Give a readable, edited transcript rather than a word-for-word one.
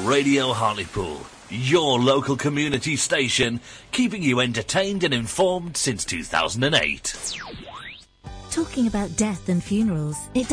Radio Hartlepool, your local community station, keeping you entertained and informed since 2008. Talking about death and funerals, it